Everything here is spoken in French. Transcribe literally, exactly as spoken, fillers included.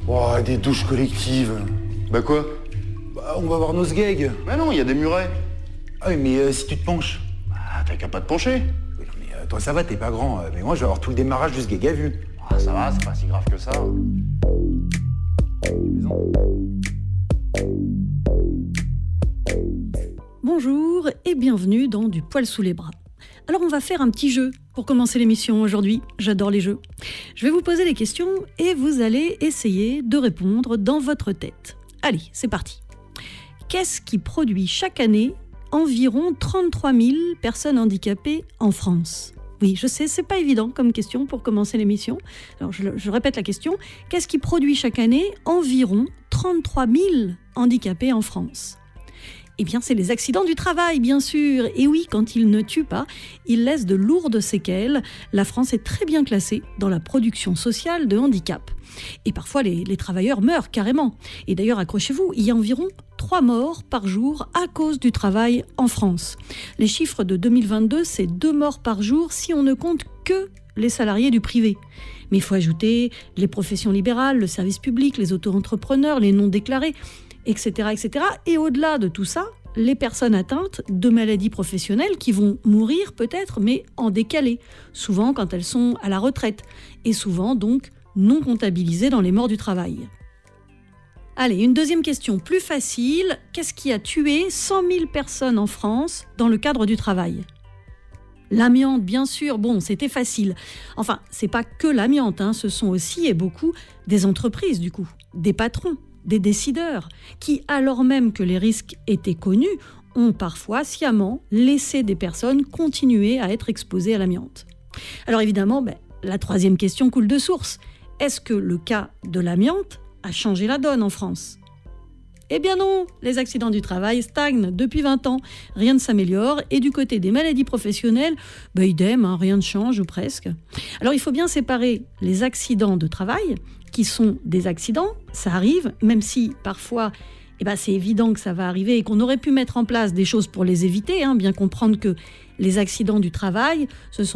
Oh, des douches collectives. Bah quoi? Bah, on va voir nos sgegs. Mais non, il y a des murets. Ah oui, mais euh, si tu te penches. Ah, t'as qu'à pas te pencher. Oui, non, mais euh, toi, ça va, t'es pas grand. euh, mais moi, je vais avoir tout le démarrage du sgeg à vue. Ah, ça va, c'est pas si grave que ça. Bonjour et bienvenue dans Du poil sous les bras. Alors on va faire un petit jeu pour commencer l'émission aujourd'hui. J'adore les jeux. Je vais vous poser des questions et vous allez essayer de répondre dans votre tête. Allez, c'est parti. Qu'est-ce qui produit chaque année environ trente-trois mille personnes handicapées en France ? Oui, je sais, c'est pas évident comme question pour commencer l'émission. Alors je, je répète la question. Qu'est-ce qui produit chaque année environ trente-trois mille handicapés en France ? Eh bien, c'est les accidents du travail, bien sûr. Et oui, quand ils ne tuent pas, ils laissent de lourdes séquelles. La France est très bien classée dans la production sociale de handicap. Et parfois, les, les travailleurs meurent carrément. Et d'ailleurs, accrochez-vous, il y a environ trois morts par jour à cause du travail en France. Les chiffres de deux mille vingt-deux, c'est deux morts par jour si on ne compte que les salariés du privé. Mais il faut ajouter les professions libérales, le service public, les auto-entrepreneurs, les non déclarés, et cetera, et cetera. Et au-delà de tout ça, les personnes atteintes de maladies professionnelles qui vont mourir peut-être, mais en décalé, souvent quand elles sont à la retraite, et souvent donc non comptabilisées dans les morts du travail. Allez, une deuxième question plus facile. Qu'est-ce qui a tué cent mille personnes en France dans le cadre du travail ? L'amiante, bien sûr, bon, c'était facile. Enfin, c'est pas que l'amiante, hein, ce sont aussi et beaucoup des entreprises du coup, des patrons, des décideurs, qui, alors même que les risques étaient connus, ont parfois sciemment laissé des personnes continuer à être exposées à l'amiante. Alors évidemment, ben, la troisième question coule de source. Est-ce que le cas de l'amiante a changé la donne en France ? Eh bien non, les accidents du travail stagnent depuis vingt ans, rien ne s'améliore, et du côté des maladies professionnelles, ben idem, hein, rien ne change ou presque. Alors il faut bien séparer les accidents de travail, qui sont des accidents, ça arrive, même si parfois eh ben, c'est évident que ça va arriver et qu'on aurait pu mettre en place des choses pour les éviter, hein, bien comprendre que les accidents du travail, ce sont